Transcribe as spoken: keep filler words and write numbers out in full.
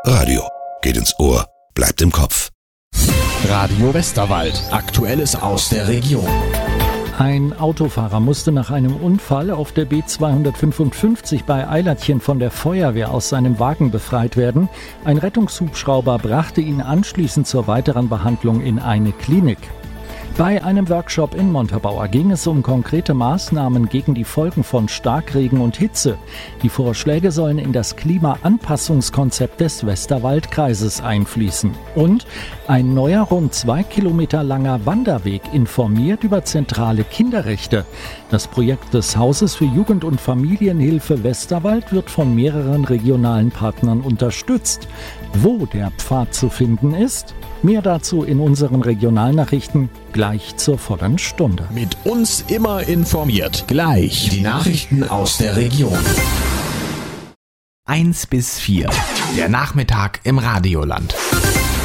Radio. Geht ins Ohr, bleibt im Kopf. Radio Westerwald. Aktuelles aus der Region. Ein Autofahrer musste nach einem Unfall auf der B zweihundertfünfundfünfzig bei Eilertchen von der Feuerwehr aus seinem Wagen befreit werden. Ein Rettungshubschrauber brachte ihn anschließend zur weiteren Behandlung in eine Klinik. Bei einem Workshop in Montabaur ging es um konkrete Maßnahmen gegen die Folgen von Starkregen und Hitze. Die Vorschläge sollen in das Klimaanpassungskonzept des Westerwaldkreises einfließen. Und ein neuer, rund zwei Kilometer langer Wanderweg informiert über zentrale Kinderrechte. Das Projekt des Hauses für Jugend- und Familienhilfe Westerwald wird von mehreren regionalen Partnern unterstützt. Wo der Pfad zu finden ist? Mehr dazu in unseren Regionalnachrichten gleich zur vollen Stunde. Mit uns immer informiert. Gleich die Nachrichten aus der Region. eins bis vier. Der Nachmittag im Radioland.